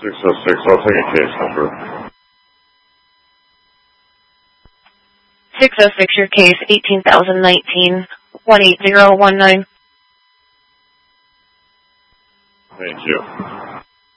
606, I'll take a case number. 606, your case, 18,019, 18019. Thank you.